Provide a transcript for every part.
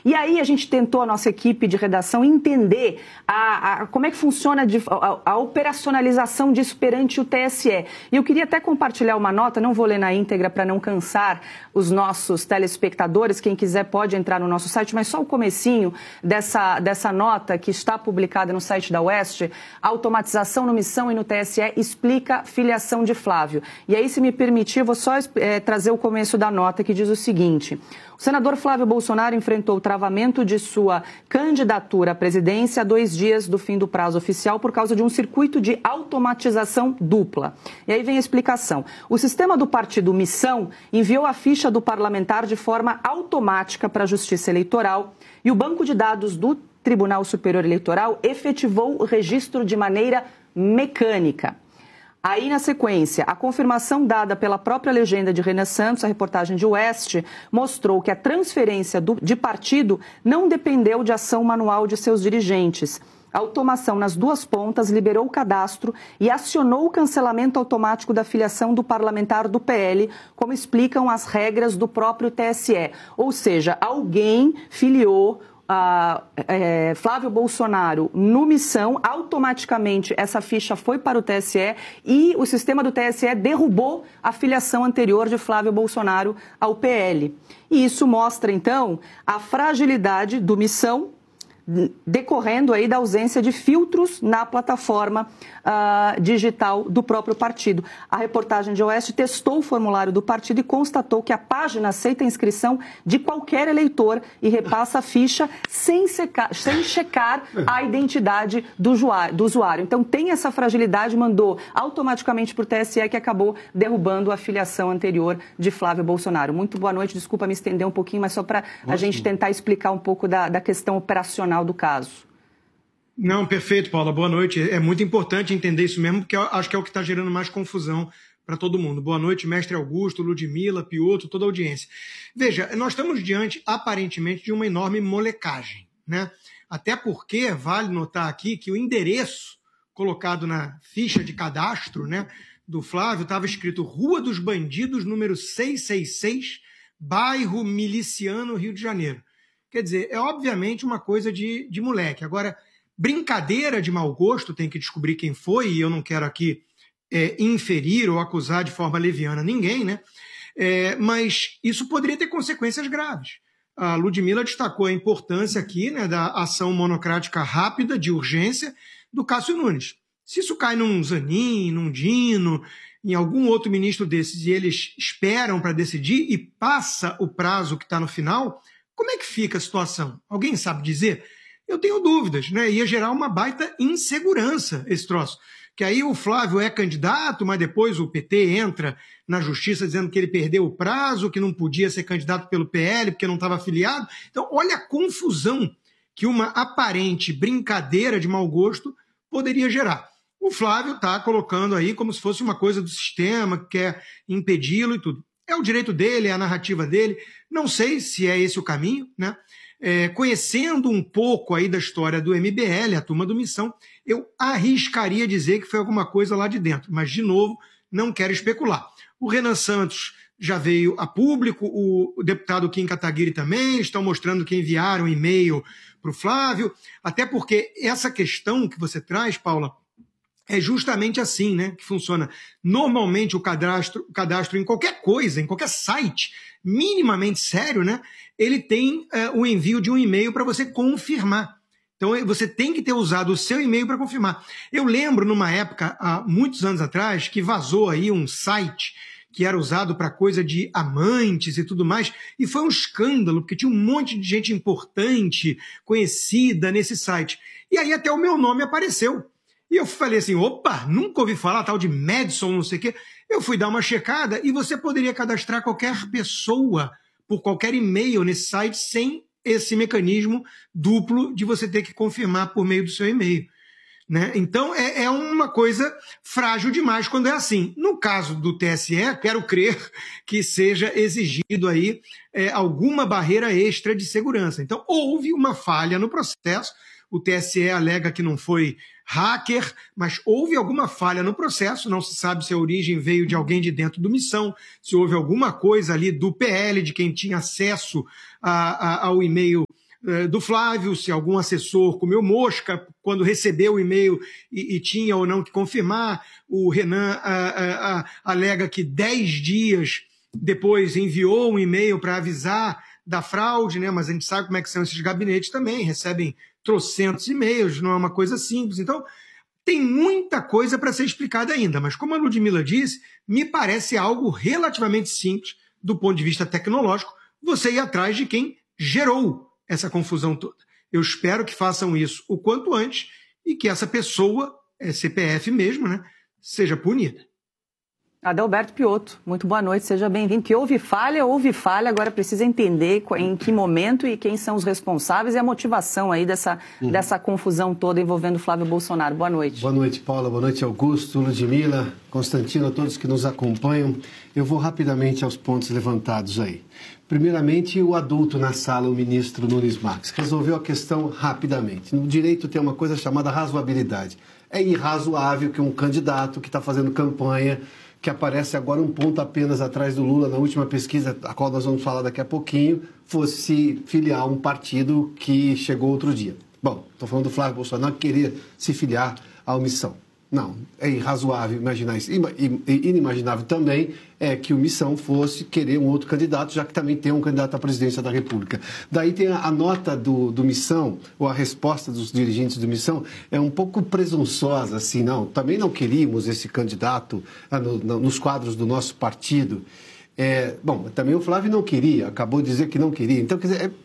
E aí a gente tentou, a nossa equipe de redação, entender como é que funciona a operacionalização disso perante o TSE. E eu queria até compartilhar uma nota, não vou ler na íntegra para não cansar os nossos telespectadores, quem quiser pode entrar no nosso site, mas só o comecinho dessa nota que está publicada no site da Oeste, automatização no Missão e no TSE explica filiação de Flávio. E aí, se me permitir, vou só trazer o começo da nota que diz o seguinte: o senador Flávio Bolsonaro enfrentou o travamento de sua candidatura à presidência a 2 dias do fim do prazo oficial por causa de um circuito de automatização dupla. E aí vem a explicação. O sistema do partido Missão enviou a ficha do parlamentar de forma automática para a Justiça Eleitoral e o banco de dados do Tribunal Superior Eleitoral efetivou o registro de maneira mecânica. Aí, na sequência, a confirmação dada pela própria legenda de Renan Santos, a reportagem de Oeste, mostrou que a transferência de partido não dependeu de ação manual de seus dirigentes. A automação nas 2 pontas liberou o cadastro e acionou o cancelamento automático da filiação do parlamentar do PL, como explicam as regras do próprio TSE. Ou seja, alguém filiou Flávio Bolsonaro no Missão, automaticamente essa ficha foi para o TSE e o sistema do TSE derrubou a filiação anterior de Flávio Bolsonaro ao PL. E isso mostra, então, a fragilidade do Missão, decorrendo aí da ausência de filtros na plataforma digital do próprio partido. A reportagem de Oeste testou o formulário do partido e constatou que a página aceita a inscrição de qualquer eleitor e repassa a ficha sem checar a identidade do usuário. Então tem essa fragilidade, mandou automaticamente para o TSE, que acabou derrubando a filiação anterior de Flávio Bolsonaro. Muito boa noite, desculpa me estender um pouquinho, mas só para a gente tentar explicar um pouco da questão operacional do caso. Não, perfeito, Paula. Boa noite. É muito importante entender isso mesmo, porque eu acho que é o que está gerando mais confusão para todo mundo. Boa noite, mestre Augusto, Ludmila, Piotr, toda a audiência. Veja, nós estamos diante, aparentemente, de uma enorme molecagem, né? Até porque, vale notar aqui, que o endereço colocado na ficha de cadastro, né, do Flávio estava escrito Rua dos Bandidos, número 666, bairro Miliciano, Rio de Janeiro. Quer dizer, é obviamente uma coisa de moleque. Agora, brincadeira de mau gosto, tem que descobrir quem foi, e eu não quero aqui inferir ou acusar de forma leviana ninguém, né? Mas isso poderia ter consequências graves. A Ludmila destacou a importância aqui, né, da ação monocrática rápida, de urgência, do Cássio Nunes. Se isso cai num Zanin, num Dino, em algum outro ministro desses, e eles esperam para decidir e passa o prazo que está no final, como é que fica a situação? Alguém sabe dizer? Eu tenho dúvidas, né? Ia gerar uma baita insegurança esse troço. Que aí o Flávio é candidato, mas depois o PT entra na justiça dizendo que ele perdeu o prazo, que não podia ser candidato pelo PL porque não estava afiliado. Então, olha a confusão que uma aparente brincadeira de mau gosto poderia gerar. O Flávio está colocando aí como se fosse uma coisa do sistema, que quer impedi-lo e tudo. É o direito dele, é a narrativa dele. Não sei se é esse o caminho, né? Conhecendo um pouco aí da história do MBL, a turma do Missão, eu arriscaria dizer que foi alguma coisa lá de dentro. Mas, de novo, não quero especular. O Renan Santos já veio a público, o deputado Kim Kataguiri também, estão mostrando que enviaram e-mail para o Flávio, até porque essa questão que você traz, Paula, é justamente assim, né, que funciona. Normalmente o cadastro em qualquer coisa, em qualquer site minimamente sério, né, ele tem o envio de um e-mail para você confirmar. Então você tem que ter usado o seu e-mail para confirmar. Eu lembro numa época, há muitos anos atrás, que vazou aí um site que era usado para coisa de amantes e tudo mais, e foi um escândalo, porque tinha um monte de gente importante, conhecida nesse site. E aí até o meu nome apareceu. E eu falei assim, opa, nunca ouvi falar tal de Madison, não sei o quê. Eu fui dar uma checada e você poderia cadastrar qualquer pessoa por qualquer e-mail nesse site sem esse mecanismo duplo de você ter que confirmar por meio do seu e-mail, né? Então é uma coisa frágil demais quando é assim. No caso do TSE, quero crer que seja exigido aí alguma barreira extra de segurança. Então houve uma falha no processo. O TSE alega que não foi hacker, mas houve alguma falha no processo, não se sabe se a origem veio de alguém de dentro do Missão, se houve alguma coisa ali do PL, de quem tinha acesso ao e-mail do Flávio, se algum assessor comeu mosca quando recebeu o e-mail e tinha ou não que confirmar. O Renan alega que 10 dias depois enviou um e-mail para avisar da fraude, né? Mas a gente sabe como é que são esses gabinetes também, recebem trocentos e-mails, não é uma coisa simples. Então, tem muita coisa para ser explicada ainda, mas como a Ludmila disse, me parece algo relativamente simples do ponto de vista tecnológico, você ir atrás de quem gerou essa confusão toda. Eu espero que façam isso o quanto antes e que essa pessoa, CPF mesmo, né, seja punida. Adalberto Piotto, muito boa noite, seja bem-vindo. Que houve falha, agora precisa entender em que momento e quem são os responsáveis e a motivação aí dessa confusão toda envolvendo Flávio Bolsonaro. Boa noite. Boa noite, Paula, boa noite, Augusto, Ludmila, Constantino, a todos que nos acompanham. Eu vou rapidamente aos pontos levantados aí. Primeiramente, o adulto na sala, o ministro Nunes Marques, resolveu a questão rapidamente. No direito tem uma coisa chamada razoabilidade. É irrazoável que um candidato que está fazendo campanha, que aparece agora um ponto apenas atrás do Lula na última pesquisa, a qual nós vamos falar daqui a pouquinho, fosse se filiar a um partido que chegou outro dia. Bom, estou falando do Flávio Bolsonaro, que queria se filiar à Missão. Não, é irrazoável imaginar isso. Inimaginável também é que o Missão fosse querer um outro candidato, já que também tem um candidato à presidência da República. Daí tem a nota do Missão, ou a resposta dos dirigentes do Missão, é um pouco presunçosa, assim, não, também não queríamos esse candidato nos quadros do nosso partido. Bom, também o Flávio não queria, acabou de dizer que não queria. Então, quer dizer,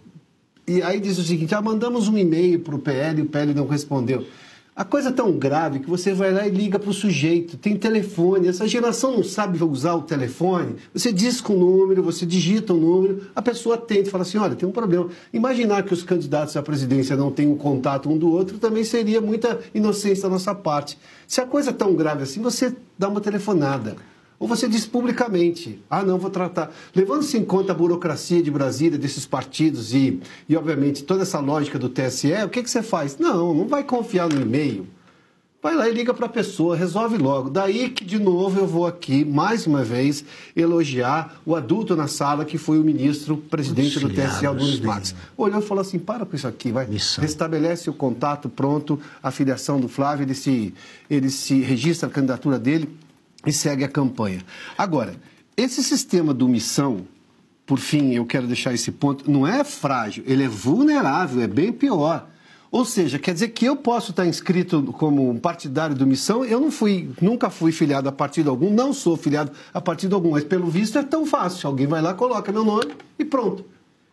e aí diz o seguinte, mandamos um e-mail para o PL e o PL não respondeu. A coisa é tão grave que você vai lá e liga para o sujeito, tem telefone, essa geração não sabe usar o telefone, você diz com o número, você digita o número, a pessoa atende e fala assim, olha, tem um problema. Imaginar que os candidatos à presidência não têm um contato um do outro também seria muita inocência da nossa parte. Se a coisa é tão grave assim, você dá uma telefonada. Ou você diz publicamente, não, vou tratar. Levando-se em conta a burocracia de Brasília, desses partidos e obviamente, toda essa lógica do TSE, o que você faz? Não vai confiar no e-mail. Vai lá e liga para a pessoa, resolve logo. Daí que, de novo, eu vou aqui, mais uma vez, elogiar o adulto na sala, que foi o ministro, presidente do TSE, Nunes Marques. Olhou e falou assim, para com isso aqui, vai. Restabelece o contato, pronto, a filiação do Flávio, ele se registra a candidatura dele e segue a campanha. Agora, esse sistema do Missão, por fim, eu quero deixar esse ponto, não é frágil, ele é vulnerável, é bem pior. Ou seja, quer dizer que eu posso estar inscrito como um partidário do Missão, eu nunca fui filiado a partido algum, não sou filiado a partido algum, mas pelo visto é tão fácil, alguém vai lá, coloca meu nome e pronto.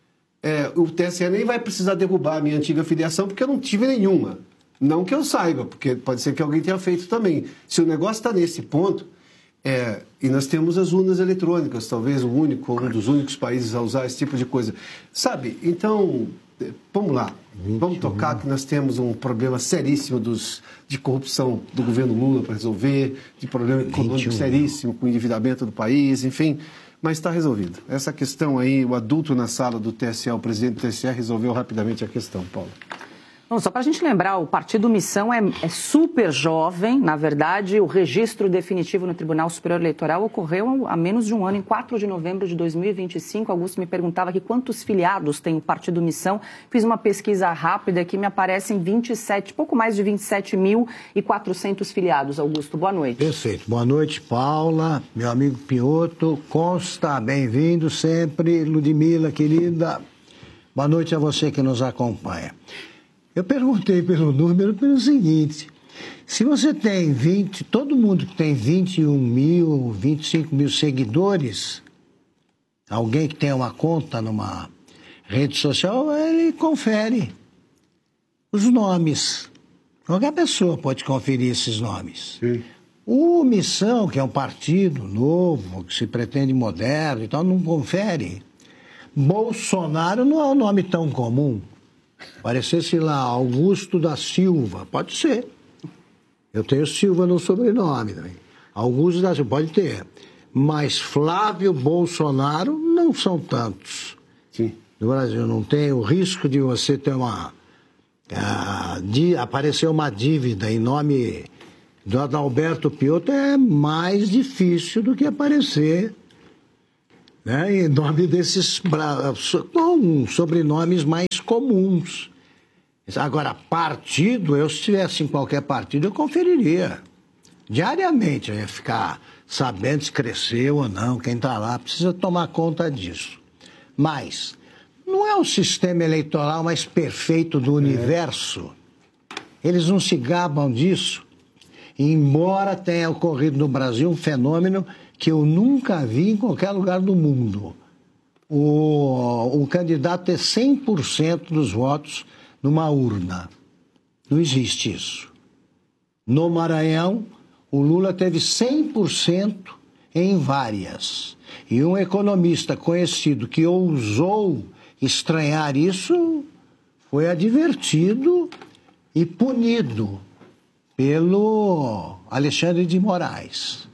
O TSE nem vai precisar derrubar a minha antiga filiação, porque eu não tive nenhuma. Não que eu saiba, porque pode ser que alguém tenha feito também. Se o negócio está nesse ponto, e nós temos as urnas eletrônicas, talvez um dos únicos países a usar esse tipo de coisa. Sabe, então, vamos lá, vamos tocar que nós temos um problema seríssimo de corrupção do governo Lula para resolver, de problema econômico seríssimo com o endividamento do país, enfim, mas está resolvido. Essa questão aí, o adulto na sala do TSE, o presidente do TSE, resolveu rapidamente a questão, Paulo. Bom, só para a gente lembrar, o Partido Missão é super jovem. Na verdade, o registro definitivo no Tribunal Superior Eleitoral ocorreu há menos de um ano, em 4 de novembro de 2025. Augusto me perguntava aqui quantos filiados tem o Partido Missão. Fiz uma pesquisa rápida que me aparecem pouco mais de 27.400 filiados. Augusto, boa noite. Perfeito. Boa noite, Paula, meu amigo Piotto, Consta, bem-vindo sempre, Ludmila, querida. Boa noite a você que nos acompanha. Eu perguntei pelo número pelo seguinte, se você tem todo mundo que tem 21 mil, 25 mil seguidores, alguém que tem uma conta numa rede social, ele confere os nomes. Qualquer pessoa pode conferir esses nomes. Sim. O Missão, que é um partido novo, que se pretende moderno e tal, não confere. Bolsonaro não é um nome tão comum. Parecesse lá, Augusto da Silva, pode ser. Eu tenho Silva no sobrenome também. Augusto da Silva, pode ter. Mas Flávio Bolsonaro não são tantos. Sim. No Brasil não tem o risco de você ter aparecer uma dívida em nome do Adalberto Piotto é mais difícil do que aparecer né, em nome desses com sobrenomes mais comuns. Agora, partido, eu se estivesse em qualquer partido, eu conferiria. Diariamente, eu ia ficar sabendo se cresceu ou não, quem está lá, precisa tomar conta disso. Mas não é o sistema eleitoral mais perfeito do universo. Eles não se gabam disso. Embora tenha ocorrido no Brasil um fenômeno que eu nunca vi em qualquer lugar do mundo. O candidato ter 100% dos votos numa urna. Não existe isso. No Maranhão, o Lula teve 100% em várias. E um economista conhecido que ousou estranhar isso foi advertido e punido pelo Alexandre de Moraes.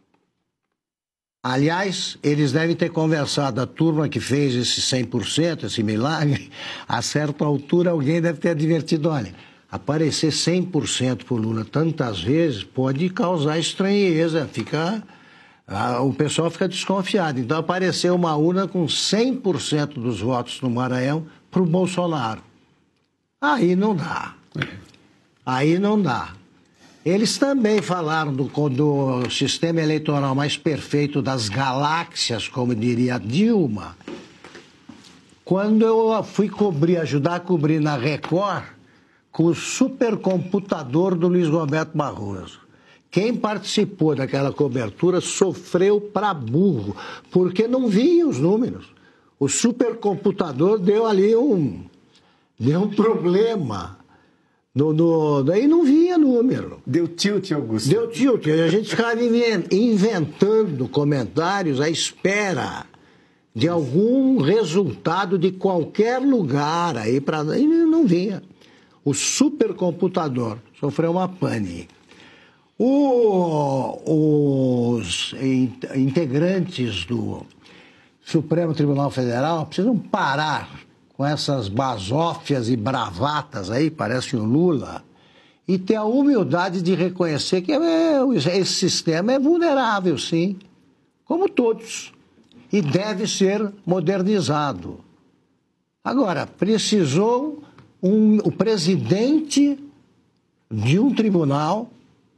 Aliás, eles devem ter conversado, a turma que fez esse 100%, esse milagre, a certa altura alguém deve ter advertido, olha, aparecer 100% por Lula tantas vezes pode causar estranheza, o pessoal fica desconfiado. Então apareceu uma urna com 100% dos votos no Maranhão para o Bolsonaro. Aí não dá. Aí não dá. Eles também falaram do sistema eleitoral mais perfeito das galáxias, como diria Dilma. Quando eu fui ajudar a cobrir na Record, com o supercomputador do Luiz Roberto Barroso. Quem participou daquela cobertura sofreu para burro, porque não via os números. O supercomputador deu ali um problema. Daí não vinha número. Deu tilt, Augusto. Deu tilt. A gente ficava inventando comentários à espera de algum resultado de qualquer lugar aí e não vinha. O supercomputador sofreu uma pane. Os integrantes do Supremo Tribunal Federal precisam parar com essas basófias e bravatas aí, parece o Lula, e ter a humildade de reconhecer que esse sistema é vulnerável, sim, como todos, e deve ser modernizado. Agora, precisou o presidente de um tribunal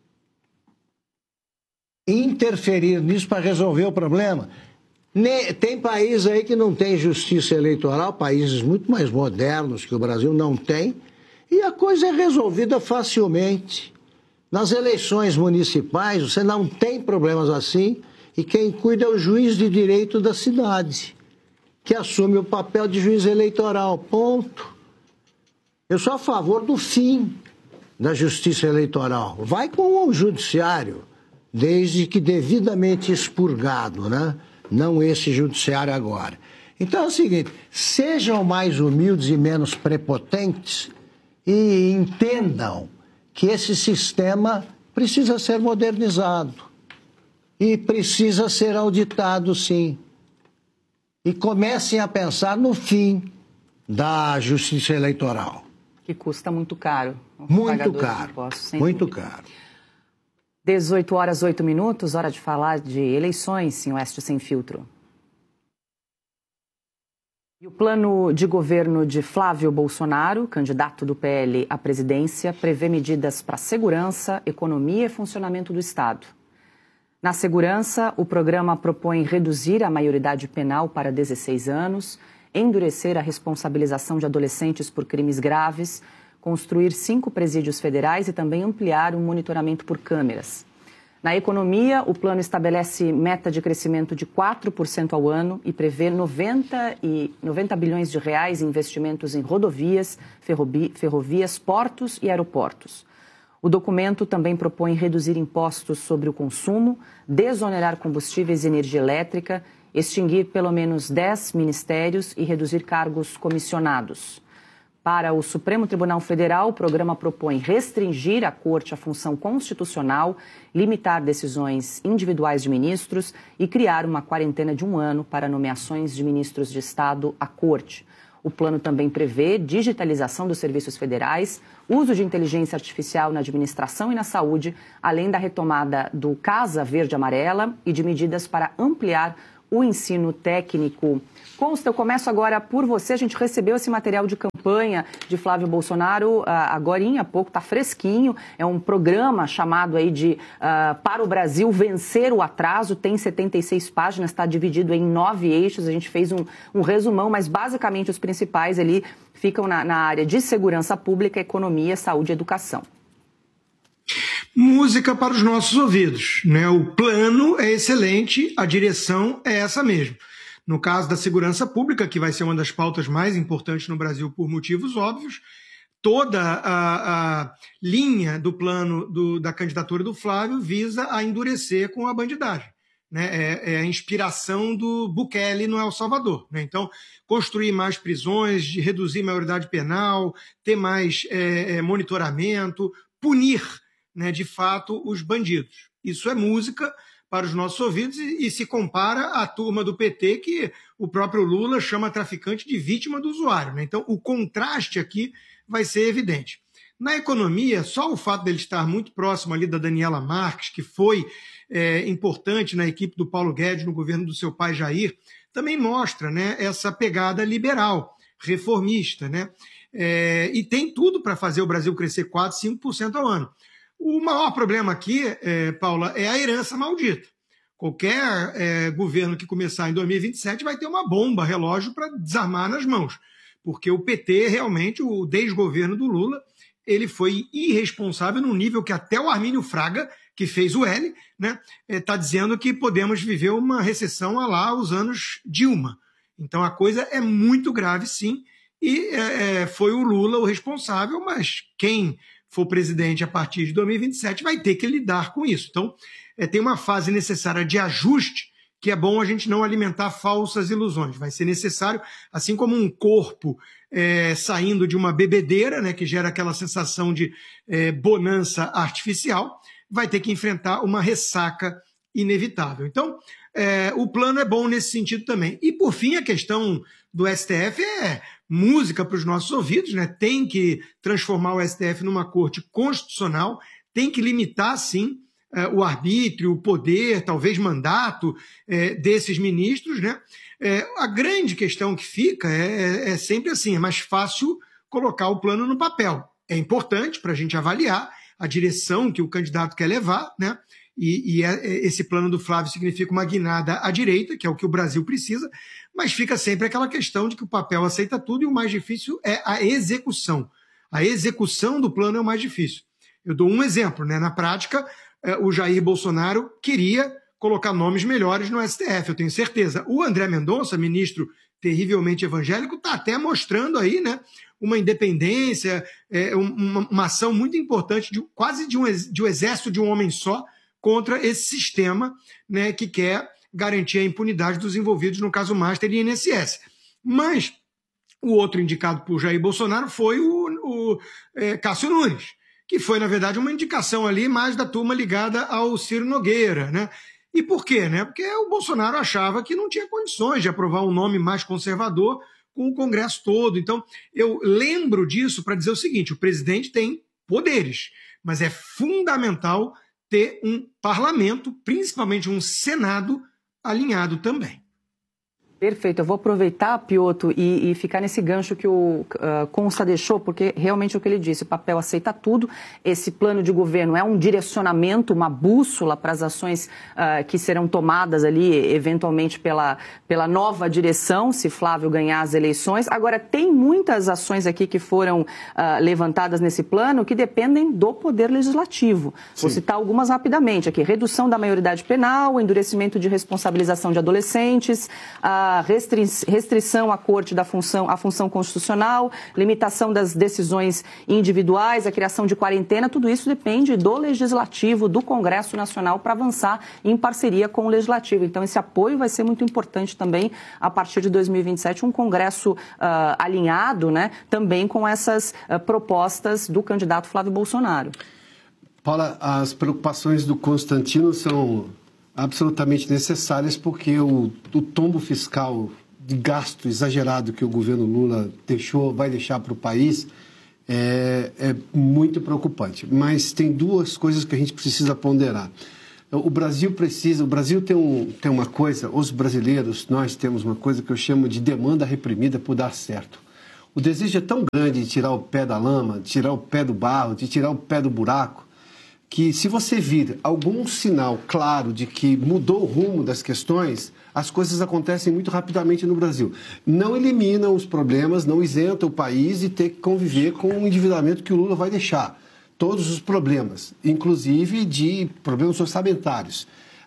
interferir nisso para resolver o problema. Tem país aí que não tem justiça eleitoral, países muito mais modernos que o Brasil não tem, e a coisa é resolvida facilmente. Nas eleições municipais, você não tem problemas assim, e quem cuida é o juiz de direito da cidade, que assume o papel de juiz eleitoral, ponto. Eu sou a favor do fim da justiça eleitoral. Vai com o judiciário, desde que devidamente expurgado, né? Não esse judiciário agora. Então é o seguinte, sejam mais humildes e menos prepotentes e entendam que esse sistema precisa ser modernizado e precisa ser auditado, sim. E comecem a pensar no fim da justiça eleitoral. Que custa muito caro. Muito caro, muito caro. 18h08, hora de falar de eleições em Oeste Sem Filtro. E o plano de governo de Flávio Bolsonaro, candidato do PL à presidência, prevê medidas para segurança, economia e funcionamento do Estado. Na segurança, o programa propõe reduzir a maioridade penal para 16 anos, endurecer a responsabilização de adolescentes por crimes graves, construir 5 presídios federais e também ampliar o monitoramento por câmeras. Na economia, o plano estabelece meta de crescimento de 4% ao ano e prevê 90 bilhões de reais em investimentos em rodovias, ferrovias, portos e aeroportos. O documento também propõe reduzir impostos sobre o consumo, desonerar combustíveis e energia elétrica, extinguir pelo menos 10 ministérios e reduzir cargos comissionados. Para o Supremo Tribunal Federal, o programa propõe restringir à Corte a função constitucional, limitar decisões individuais de ministros e criar uma quarentena de 1 ano para nomeações de ministros de Estado à Corte. O plano também prevê digitalização dos serviços federais, uso de inteligência artificial na administração e na saúde, além da retomada do Casa Verde Amarela e de medidas para ampliar o ensino técnico. Consta, eu começo agora por você. A gente recebeu esse material de campanha de Flávio Bolsonaro agorinha há pouco, está fresquinho. É um programa chamado aí de Para o Brasil Vencer o Atraso. Tem 76 páginas, está dividido em 9 eixos. A gente fez um resumão, mas basicamente os principais ali ficam na área de segurança pública, economia, saúde e educação. Música para os nossos ouvidos, né? O plano é excelente, a direção é essa mesmo. No caso da segurança pública, que vai ser uma das pautas mais importantes no Brasil por motivos óbvios, toda a linha do plano da candidatura do Flávio visa a endurecer com a bandidagem. Né? É a inspiração do Bukele no El Salvador. Né? Então, construir mais prisões, reduzir a maioridade penal, ter mais monitoramento, punir, né, de fato, os bandidos. Isso é música para os nossos ouvidos e se compara à turma do PT que o próprio Lula chama traficante de vítima do usuário. Né? Então, o contraste aqui vai ser evidente. Na economia, só o fato dele estar muito próximo ali da Daniela Marques, que foi importante na equipe do Paulo Guedes, no governo do seu pai Jair, também mostra, né, essa pegada liberal, reformista. Né? E tem tudo para fazer o Brasil crescer 4%, 5% ao ano. O maior problema aqui, Paula, é a herança maldita. Qualquer governo que começar em 2027 vai ter uma bomba relógio para desarmar nas mãos, porque o PT realmente, o desgoverno do Lula, ele foi irresponsável num nível que até o Armínio Fraga, que fez o L, né, está dizendo que podemos viver uma recessão à lá os anos Dilma. Então a coisa é muito grave, sim, e foi o Lula o responsável, mas quem for presidente a partir de 2027 vai ter que lidar com isso. Então, tem uma fase necessária de ajuste que é bom a gente não alimentar falsas ilusões. Vai ser necessário, assim como um corpo saindo de uma bebedeira, né, que gera aquela sensação de bonança artificial, vai ter que enfrentar uma ressaca inevitável. Então, o plano é bom nesse sentido também. E, por fim, a questão do STF é música para os nossos ouvidos, né? Tem que transformar o STF numa corte constitucional, tem que limitar, sim, o arbítrio, o poder, talvez mandato desses ministros. Né? A grande questão que fica é sempre assim, é mais fácil colocar o plano no papel. É importante para a gente avaliar a direção que o candidato quer levar, né? E esse plano do Flávio significa uma guinada à direita, que é o que o Brasil precisa, mas fica sempre aquela questão de que o papel aceita tudo e o mais difícil é a execução. A execução do plano é o mais difícil. Eu dou um exemplo, né? Na prática, o Jair Bolsonaro queria colocar nomes melhores no STF, eu tenho certeza. O André Mendonça, ministro terrivelmente evangélico, está até mostrando aí, né, uma independência, uma ação muito importante, quase de um exército de um homem só, contra esse sistema, né, que quer garantir a impunidade dos envolvidos no caso Master e INSS. Mas o outro indicado por Jair Bolsonaro foi o Cássio Nunes, que foi, na verdade, uma indicação ali mais da turma ligada ao Ciro Nogueira. Né? E por quê? Né? Porque o Bolsonaro achava que não tinha condições de aprovar um nome mais conservador com o Congresso todo. Então, eu lembro disso para dizer o seguinte, o presidente tem poderes, mas é fundamental ter um parlamento, principalmente um Senado, alinhado também. Perfeito, eu vou aproveitar, Piotr, e ficar nesse gancho que o Consta deixou, porque realmente é o que ele disse, o papel aceita tudo, esse plano de governo é um direcionamento, uma bússola para as ações que serão tomadas ali, eventualmente pela nova direção, se Flávio ganhar as eleições. Agora, tem muitas ações aqui que foram levantadas nesse plano que dependem do Poder Legislativo. Sim. Vou citar algumas rapidamente aqui, redução da maioridade penal, endurecimento de responsabilização de adolescentes, restrição à corte à função constitucional, limitação das decisões individuais, a criação de quarentena, tudo isso depende do Legislativo, do Congresso Nacional para avançar em parceria com o Legislativo. Então, esse apoio vai ser muito importante também a partir de 2027, um Congresso alinhado, né, também com essas propostas do candidato Flávio Bolsonaro. Paula, as preocupações do Constantino são absolutamente necessárias porque o tombo fiscal de gasto exagerado que o governo Lula vai deixar para o país é muito preocupante. Mas tem duas coisas que a gente precisa ponderar. O Brasil tem uma coisa, os brasileiros, nós temos uma coisa que eu chamo de demanda reprimida por dar certo. O desejo é tão grande de tirar o pé da lama, de tirar o pé do barro, de tirar o pé do buraco, que se você vir algum sinal claro de que mudou o rumo das questões, as coisas acontecem muito rapidamente no Brasil. Não eliminam os problemas, não isenta o país de ter que conviver com o endividamento que o Lula vai deixar. Todos os problemas, inclusive de problemas orçamentários.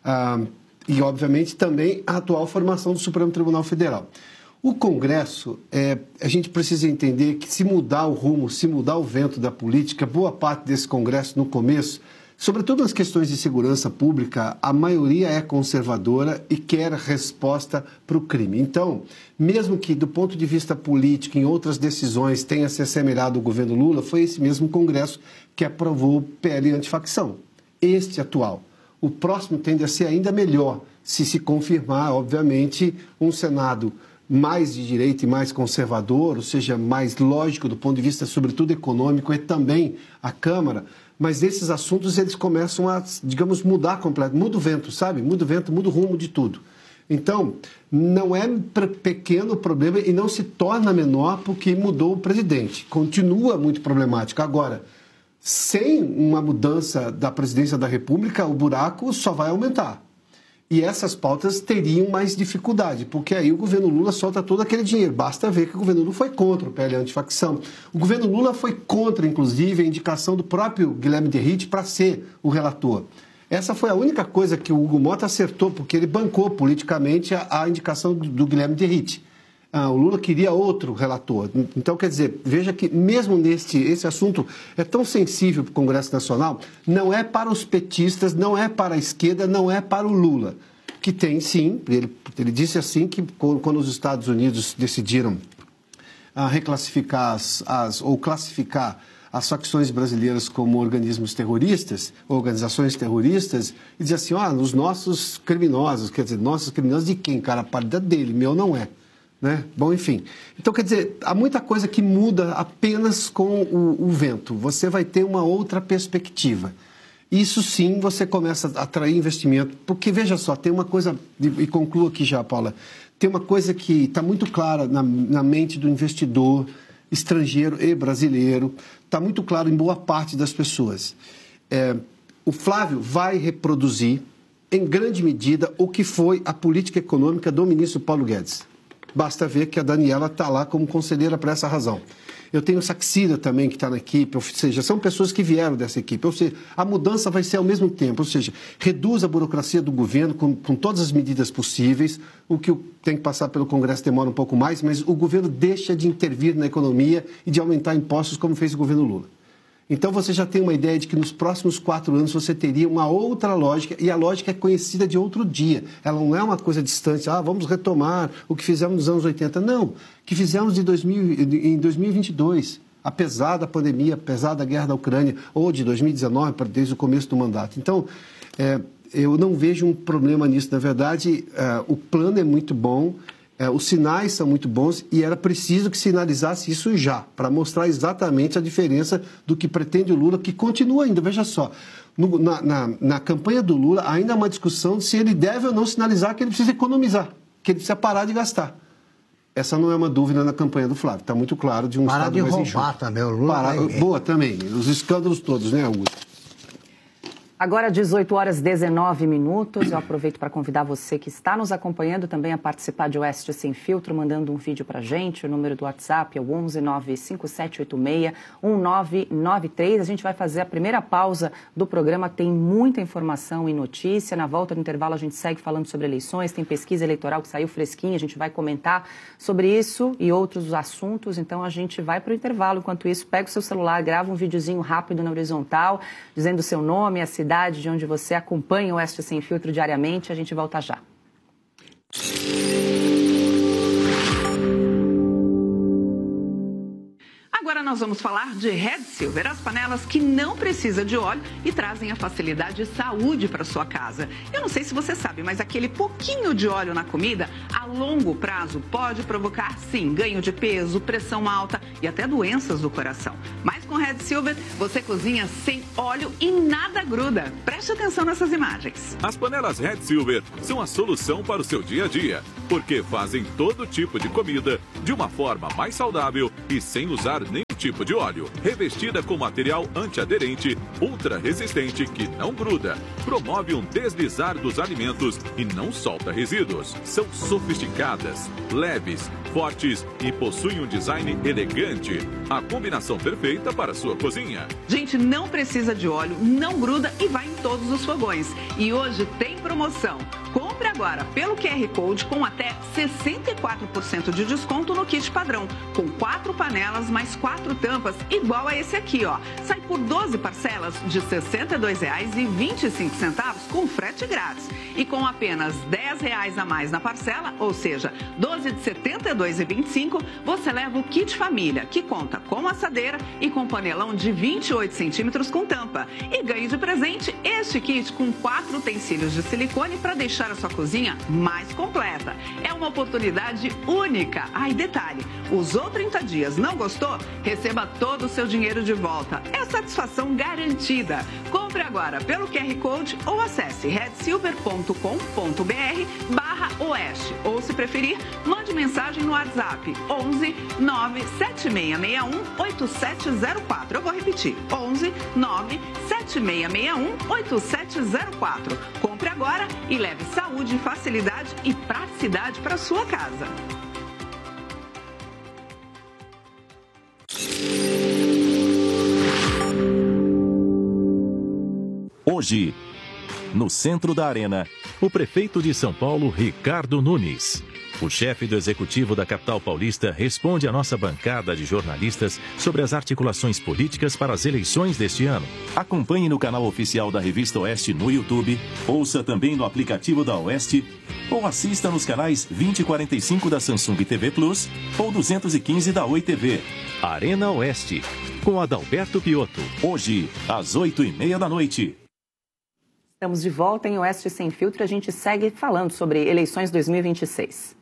E, obviamente, também a atual formação do Supremo Tribunal Federal. O Congresso, a gente precisa entender que se mudar o rumo, se mudar o vento da política, boa parte desse Congresso no começo, sobretudo nas questões de segurança pública, a maioria é conservadora e quer resposta para o crime. Então, mesmo que do ponto de vista político, em outras decisões, tenha se assemelhado ao governo Lula, foi esse mesmo Congresso que aprovou o PL antifacção, este atual. O próximo tende a ser ainda melhor, se confirmar, obviamente, um Senado mais de direita e mais conservador, ou seja, mais lógico do ponto de vista, sobretudo, econômico, e também a Câmara. Mas esses assuntos, eles começam a, digamos, mudar completamente. Muda o vento, sabe? Muda o vento, muda o rumo de tudo. Então, não é pequeno o problema e não se torna menor porque mudou o presidente. Continua muito problemático. Agora, sem uma mudança da presidência da República, o buraco só vai aumentar. E essas pautas teriam mais dificuldade, porque aí o governo Lula solta todo aquele dinheiro. Basta ver que o governo Lula foi contra o PL antifacção. O governo Lula foi contra, inclusive, a indicação do próprio Guilherme Derrite para ser o relator. Essa foi a única coisa que o Hugo Mota acertou, porque ele bancou politicamente a indicação do Guilherme Derrite. O Lula queria outro relator. Então, quer dizer, veja que mesmo esse assunto é tão sensível para o Congresso Nacional, não é para os petistas, não é para a esquerda, não é para o Lula. Que tem, sim, ele disse assim que quando os Estados Unidos decidiram reclassificar ou classificar as facções brasileiras como organismos terroristas, organizações terroristas, e dizia assim, os nossos criminosos, quer dizer, nossos criminosos de quem, cara? A parada dele, meu não é. Né? Bom, enfim. Então, quer dizer, há muita coisa que muda apenas com o vento. Você vai ter uma outra perspectiva. Isso sim, você começa a atrair investimento. Porque, veja só, tem uma coisa, e concluo aqui já, Paula, tem uma coisa que está muito clara na mente do investidor estrangeiro e brasileiro, está muito claro em boa parte das pessoas. O Flávio vai reproduzir, em grande medida, o que foi a política econômica do ministro Paulo Guedes. Basta ver que a Daniela está lá como conselheira para essa razão. Eu tenho o Saxida também, que está na equipe, ou seja, são pessoas que vieram dessa equipe. Ou seja, a mudança vai ser ao mesmo tempo, ou seja, reduz a burocracia do governo com todas as medidas possíveis, o que tem que passar pelo Congresso demora um pouco mais, mas o governo deixa de intervir na economia e de aumentar impostos como fez o governo Lula. Então você já tem uma ideia de que nos próximos 4 anos você teria uma outra lógica, e a lógica é conhecida de outro dia. Ela não é uma coisa distante, vamos retomar o que fizemos nos anos 80. Não, que fizemos em 2022, apesar da pandemia, apesar da guerra da Ucrânia, ou de 2019, desde o começo do mandato. Então, eu não vejo um problema nisso. Na verdade, o plano é muito bom. Os sinais são muito bons e era preciso que sinalizasse isso já, para mostrar exatamente a diferença do que pretende o Lula, que continua ainda. Veja só, na campanha do Lula ainda há uma discussão de se ele deve ou não sinalizar que ele precisa economizar, que ele precisa parar de gastar. Essa não é uma dúvida na campanha do Flávio, está muito claro de um parar estado de mais roubar enxuto. Também, o Lula boa também, os escândalos todos, né, Augusto? Agora, 18h19, eu aproveito para convidar você que está nos acompanhando também a participar de Oeste Sem Filtro, mandando um vídeo para a gente. O número do WhatsApp é o 11957861993. A gente vai fazer a primeira pausa do programa, tem muita informação e notícia. Na volta do intervalo a gente segue falando sobre eleições, tem pesquisa eleitoral que saiu fresquinha, a gente vai comentar sobre isso e outros assuntos. Então a gente vai para o intervalo. Enquanto isso, pega o seu celular, grava um videozinho rápido na horizontal, dizendo o seu nome, a cidade de onde você acompanha o Oeste Sem Filtro diariamente. A gente volta já. Agora nós vamos falar de Red Silver, as panelas que não precisam de óleo e trazem a facilidade e saúde para sua casa. Eu não sei se você sabe, mas aquele pouquinho de óleo na comida, a longo prazo, pode provocar, sim, ganho de peso, pressão alta e até doenças do coração. Mas com Red Silver, você cozinha sem óleo e nada gruda. Preste atenção nessas imagens. As panelas Red Silver são a solução para o seu dia a dia, porque fazem todo tipo de comida de uma forma mais saudável e sem usar nenhum tipo de óleo. Revestida com material antiaderente, ultra resistente que não gruda, promove um deslizar dos alimentos e não solta resíduos. São sofisticadas, leves, fortes e possuem um design elegante. A combinação perfeita para a sua cozinha. Gente, não precisa de óleo, não gruda e vai em todos os fogões. E hoje tem promoção. Compre agora pelo QR Code com até 64% de desconto no kit padrão, com 4 panelas mais 4 tampas, igual a esse aqui, ó. Sai por 12 parcelas de R$ 62,25 com frete grátis. E com apenas R$ 10 a mais na parcela, ou seja, 12 de R$ 72,25, você leva o kit família, que conta com assadeira e com panelão de 28 centímetros com tampa. E ganhe de presente este kit com 4 utensílios de silicone para deixar a sua cozinha mais completa. É uma oportunidade única. Ah, e detalhe, usou 30 dias, não gostou? Receba todo o seu dinheiro de volta. É satisfação garantida. Compre agora pelo QR Code ou acesse redsilver.com.br/oeste. Ou, se preferir, mande mensagem no WhatsApp 11 97661 8704. Eu vou repetir, 11 97661 8704. Compre agora e leve saúde, facilidade e praticidade para sua casa. Hoje, no centro da Arena, o prefeito de São Paulo, Ricardo Nunes. O chefe do executivo da capital paulista responde à nossa bancada de jornalistas sobre as articulações políticas para as eleições deste ano. Acompanhe no canal oficial da Revista Oeste no YouTube, ouça também no aplicativo da Oeste ou assista nos canais 2045 da Samsung TV Plus ou 215 da Oi TV. Arena Oeste, com Adalberto Piotto. Hoje, às 8h30 da noite. Estamos de volta em Oeste Sem Filtro. A gente segue falando sobre eleições 2026.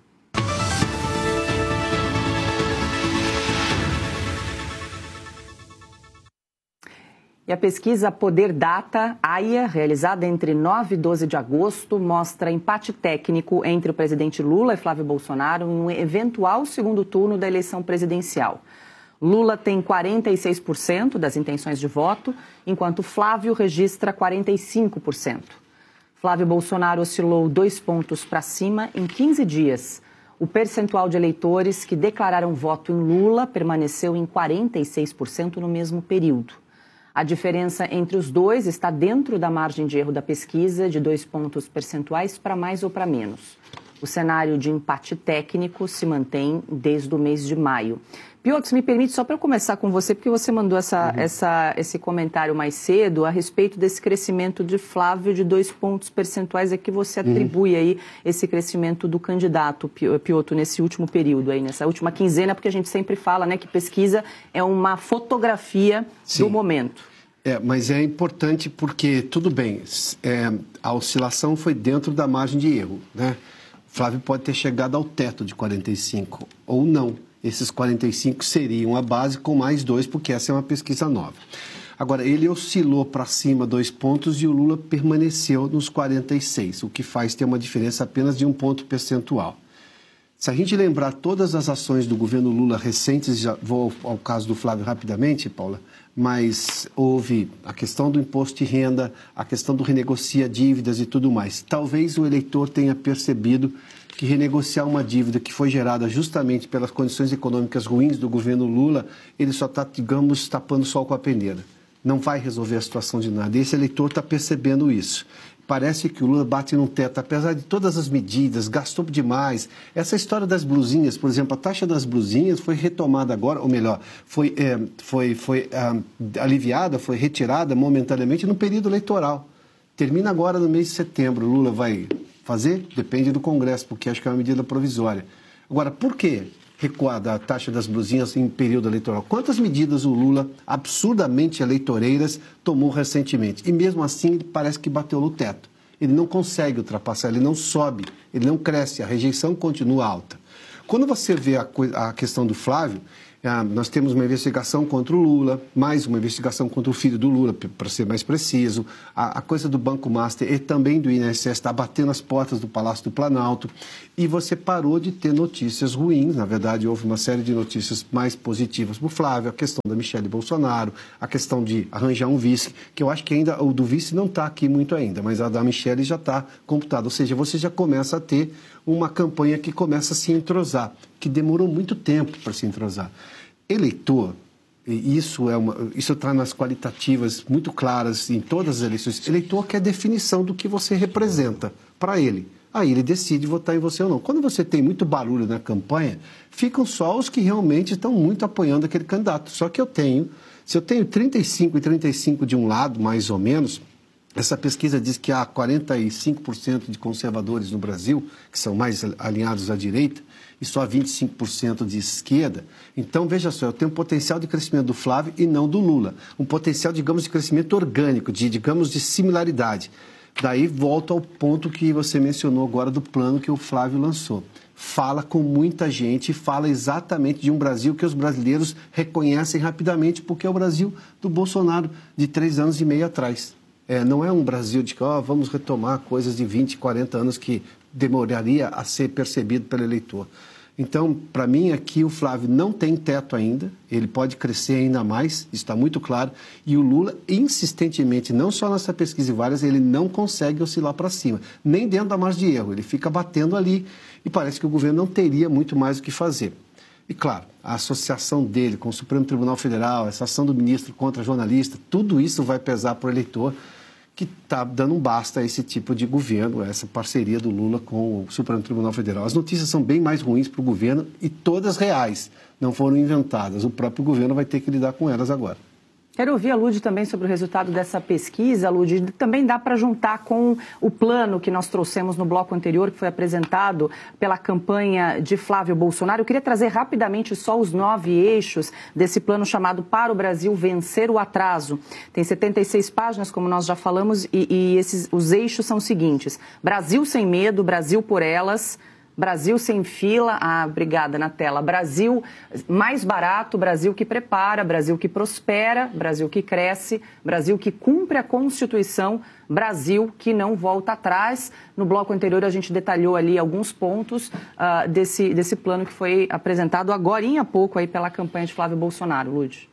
E a pesquisa Poder Data, AIA, realizada entre 9 e 12 de agosto, mostra empate técnico entre o presidente Lula e Flávio Bolsonaro em um eventual segundo turno da eleição presidencial. Lula tem 46% das intenções de voto, enquanto Flávio registra 45%. Flávio Bolsonaro oscilou 2 pontos para cima em 15 dias. O percentual de eleitores que declararam voto em Lula permaneceu em 46% no mesmo período. A diferença entre os dois está dentro da margem de erro da pesquisa, de 2 pontos percentuais para mais ou para menos. O cenário de empate técnico se mantém desde o mês de maio. Piotr, se me permite, só para eu começar com você, porque você mandou esse comentário mais cedo a respeito desse crescimento de Flávio de 2 pontos percentuais, é que você atribui aí esse crescimento do candidato, Piotr, nesse último período, aí, nessa última quinzena, porque a gente sempre fala, né, que pesquisa é uma fotografia do momento. Mas é importante porque, tudo bem, a oscilação foi dentro da margem de erro, né? Flávio pode ter chegado ao teto de 45 ou não. Esses 45 seriam a base com mais 2, porque essa é uma pesquisa nova. Agora, ele oscilou para cima 2 pontos e o Lula permaneceu nos 46, o que faz ter uma diferença apenas de 1 ponto percentual. Se a gente lembrar todas as ações do governo Lula recentes, já vou ao caso do Flávio rapidamente, Paula, mas houve a questão do imposto de renda, a questão do renegocia dívidas e tudo mais. Talvez o eleitor tenha percebido que renegociar uma dívida que foi gerada justamente pelas condições econômicas ruins do governo Lula, ele só está, digamos, tapando o sol com a peneira. Não vai resolver a situação de nada. Esse eleitor está percebendo isso. Parece que o Lula bate num teto, apesar de todas as medidas, gastou demais. Essa história das blusinhas, por exemplo, a taxa das blusinhas foi retomada agora, ou melhor, foi aliviada, foi retirada momentaneamente no período eleitoral. Termina agora no mês de setembro. O Lula vai fazer? Depende do Congresso, porque acho que é uma medida provisória. Agora, por quê? recuar da taxa das blusinhas em período eleitoral. Quantas medidas o Lula, absurdamente eleitoreiras, tomou recentemente? E mesmo assim, ele parece que bateu no teto. Ele não consegue ultrapassar, ele não sobe, ele não cresce, a rejeição continua alta. Quando você vê a questão do Flávio, nós temos uma investigação contra o Lula, mais uma investigação contra o filho do Lula, para ser mais preciso. A coisa do Banco Master e também do INSS está batendo as portas do Palácio do Planalto. E você parou de ter notícias ruins. Na verdade, houve uma série de notícias mais positivas para o Flávio. A questão da Michelle Bolsonaro, a questão de arranjar um vice, que eu acho que ainda o do vice não está aqui muito ainda, mas a da Michelle já está computada. Ou seja, você já começa a ter uma campanha que começa a se entrosar, que demorou muito tempo para se entrosar. Eleitor, e isso está nas qualitativas muito claras em todas as eleições, eleitor quer definição do que você representa para ele. Aí ele decide votar em você ou não. Quando você tem muito barulho na campanha, ficam só os que realmente estão muito apoiando aquele candidato. Só que se eu tenho 35 e 35 de um lado, mais ou menos, essa pesquisa diz que há 45% de conservadores no Brasil, que são mais alinhados à direita, e só 25% de esquerda. Então, veja só, eu tenho um potencial de crescimento do Flávio e não do Lula. Um potencial, digamos, de crescimento orgânico, de similaridade. Daí volto ao ponto que você mencionou agora do plano que o Flávio lançou. Fala com muita gente, fala exatamente de um Brasil que os brasileiros reconhecem rapidamente, porque é o Brasil do Bolsonaro de 3 anos e meio atrás. Não é um Brasil de que vamos retomar coisas de 20, 40 anos que demoraria a ser percebido pelo eleitor. Então, para mim, aqui o Flávio não tem teto ainda, ele pode crescer ainda mais, isso está muito claro, e o Lula, insistentemente, não só nessa pesquisa e várias, ele não consegue oscilar para cima, nem dentro da margem de erro, ele fica batendo ali e parece que o governo não teria muito mais o que fazer. E, claro, a associação dele com o Supremo Tribunal Federal, essa ação do ministro contra jornalista, tudo isso vai pesar para o eleitor, que está dando um basta a esse tipo de governo, essa parceria do Lula com o Supremo Tribunal Federal. As notícias são bem mais ruins para o governo e todas reais, não foram inventadas. O próprio governo vai ter que lidar com elas agora. Quero ouvir a Lud também sobre o resultado dessa pesquisa, Lud. Também dá para juntar com o plano que nós trouxemos no bloco anterior, que foi apresentado pela campanha de Flávio Bolsonaro. Eu queria trazer rapidamente só os 9 eixos desse plano chamado Para o Brasil Vencer o Atraso. Tem 76 páginas, como nós já falamos, e os eixos são os seguintes: Brasil sem medo, Brasil por elas, Brasil sem fila, obrigada na tela, Brasil mais barato, Brasil que prepara, Brasil que prospera, Brasil que cresce, Brasil que cumpre a Constituição, Brasil que não volta atrás. No bloco anterior a gente detalhou ali alguns pontos desse plano que foi apresentado agorinha há pouco aí pela campanha de Flávio Bolsonaro. Lud.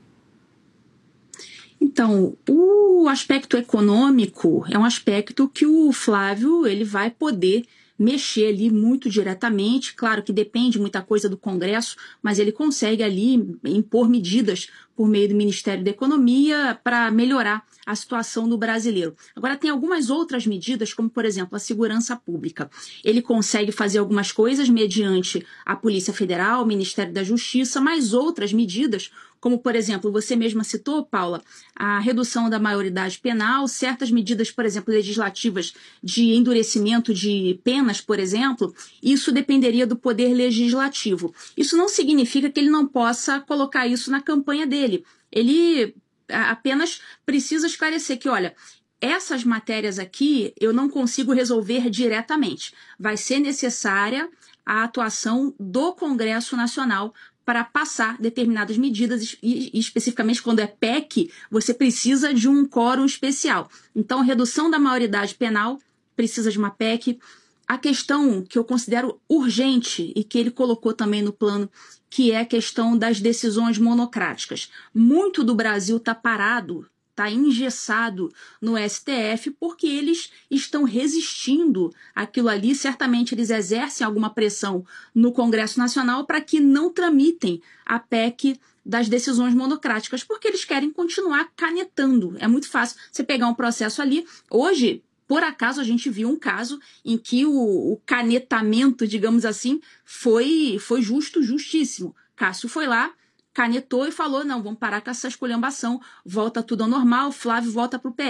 Então, o aspecto econômico é um aspecto que o Flávio ele vai poder mexer ali muito diretamente. Claro que depende muita coisa do Congresso, mas ele consegue ali impor medidas por meio do Ministério da Economia para melhorar a situação do brasileiro. Agora, tem algumas outras medidas, como, por exemplo, a segurança pública. Ele consegue fazer algumas coisas mediante a Polícia Federal, o Ministério da Justiça, mas outras medidas, como, por exemplo, você mesma citou, Paula, a redução da maioridade penal, certas medidas, por exemplo, legislativas de endurecimento de penas, por exemplo, isso dependeria do Poder Legislativo. Isso não significa que ele não possa colocar isso na campanha dele. Ele apenas precisa esclarecer que, olha, essas matérias aqui eu não consigo resolver diretamente. Vai ser necessária a atuação do Congresso Nacional para passar determinadas medidas, e especificamente quando é PEC, você precisa de um quórum especial. Então, redução da maioridade penal precisa de uma PEC. A questão que eu considero urgente e que ele colocou também no plano, que é a questão das decisões monocráticas. Muito do Brasil está parado, está engessado no STF porque eles estão resistindo àquilo ali. Certamente eles exercem alguma pressão no Congresso Nacional para que não tramitem a PEC das decisões monocráticas, porque eles querem continuar canetando. É muito fácil você pegar um processo ali. Hoje, por acaso, a gente viu um caso em que o canetamento, digamos assim, foi justíssimo. Cássio foi lá, canetou e falou, não, vamos parar com essa esculhambação, volta tudo ao normal, Flávio volta para o PL.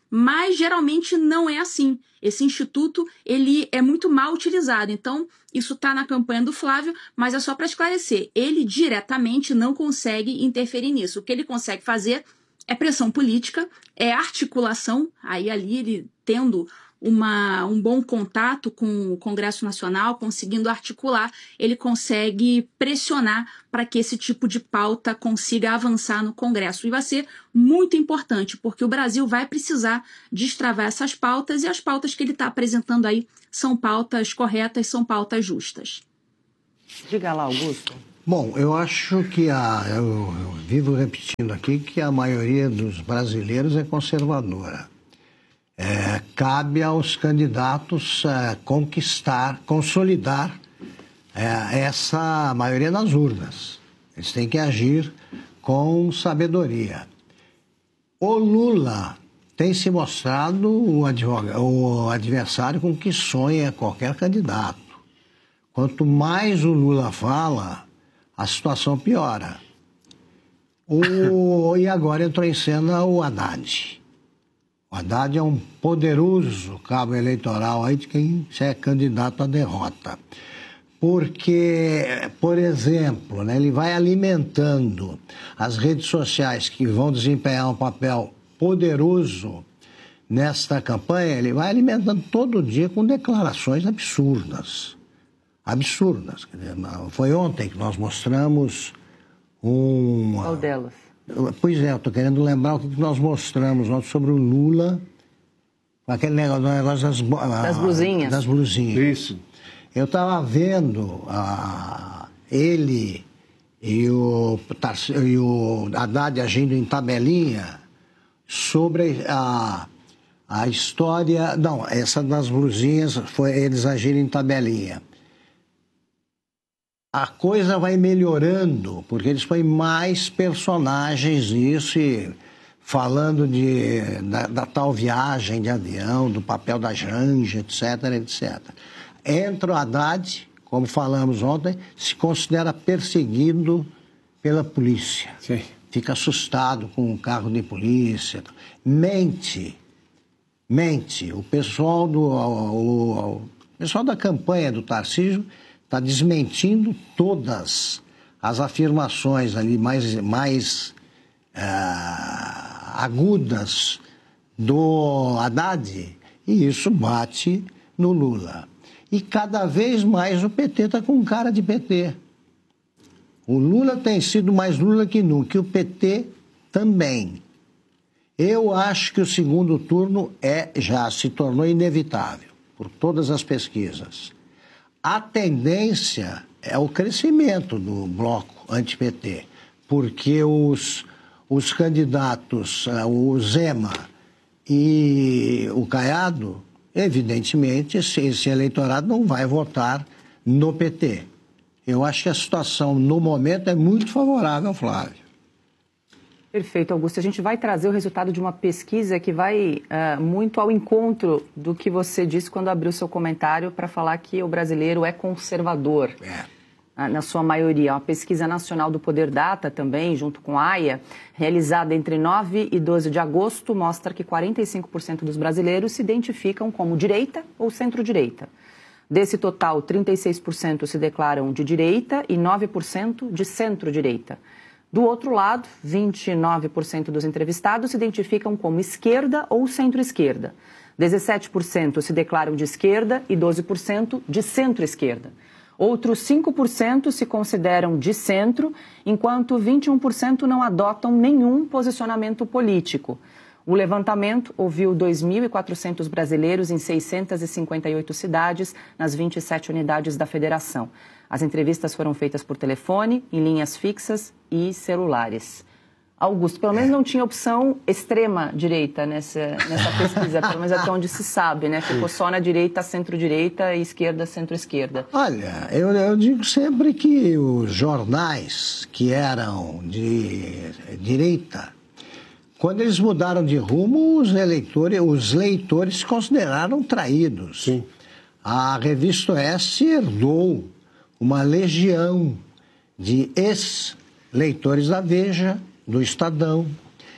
mas geralmente não é assim. Esse instituto, ele é muito mal utilizado. Então, isso está na campanha do Flávio, mas é só para esclarecer. Ele diretamente não consegue interferir nisso. O que ele consegue fazer é pressão política, é articulação, aí ali ele tendo um bom contato com o Congresso Nacional, conseguindo articular, ele consegue pressionar para que esse tipo de pauta consiga avançar no Congresso. E vai ser muito importante, porque o Brasil vai precisar destravar essas pautas, e as pautas que ele está apresentando aí são pautas corretas, são pautas justas. Diga lá, Augusto. Bom, eu acho que eu vivo repetindo aqui que a maioria dos brasileiros é conservadora. Cabe aos candidatos consolidar essa maioria nas urnas. Eles têm que agir com sabedoria. O Lula tem se mostrado o adversário com que sonha qualquer candidato. Quanto mais o Lula fala, a situação piora. E agora entrou em cena o Haddad. O Haddad é um poderoso cabo eleitoral aí de quem é candidato à derrota. Porque, por exemplo, né, ele vai alimentando as redes sociais que vão desempenhar um papel poderoso nesta campanha, ele vai alimentando todo dia com declarações absurdas. Absurdas. Quer dizer, foi ontem que nós mostramos Qual delas? Pois é, eu estou querendo lembrar o que nós mostramos ontem sobre o Lula, aquele negócio das blusinhas. Das blusinhas. Isso. Eu estava vendo ele e o Haddad agindo em tabelinha sobre a história... Não, essa das blusinhas foi eles agirem em tabelinha. A coisa vai melhorando, porque eles põem mais personagens nisso, e falando da tal viagem de avião, do papel da Janja, etc, etc. Entra o Haddad, como falamos ontem, se considera perseguido pela polícia. Sim. Fica assustado com um carro de polícia. Mente. O pessoal da campanha do Tarcísio está desmentindo todas as afirmações ali mais agudas do Haddad, e isso bate no Lula. E cada vez mais o PT está com cara de PT. O Lula tem sido mais Lula que nunca, e o PT também. Eu acho que o segundo turno já se tornou inevitável, por todas as pesquisas. A tendência é o crescimento do bloco anti-PT, porque os candidatos, o Zema e o Caiado, evidentemente, esse eleitorado não vai votar no PT. Eu acho que a situação, no momento, é muito favorável ao Flávio. Perfeito, Augusto. A gente vai trazer o resultado de uma pesquisa que vai muito ao encontro do que você disse quando abriu seu comentário para falar que o brasileiro é conservador, na sua maioria. Uma pesquisa nacional do Poder Data também, junto com a AIA, realizada entre 9 e 12 de agosto, mostra que 45% dos brasileiros se identificam como direita ou centro-direita. Desse total, 36% se declaram de direita e 9% de centro-direita. Do outro lado, 29% dos entrevistados se identificam como esquerda ou centro-esquerda. 17% se declaram de esquerda e 12% de centro-esquerda. Outros 5% se consideram de centro, enquanto 21% não adotam nenhum posicionamento político. O levantamento ouviu 2.400 brasileiros em 658 cidades, nas 27 unidades da federação. As entrevistas foram feitas por telefone, em linhas fixas e celulares. Augusto, pelo menos não tinha opção extrema-direita nessa pesquisa, pelo menos até onde se sabe, né? Ficou só na direita, centro-direita e esquerda, centro-esquerda. Olha, eu digo sempre que os jornais que eram de direita, quando eles mudaram de rumo, os leitores se consideraram traídos. Sim. A Revista Oeste herdou uma legião de ex-leitores da Veja, do Estadão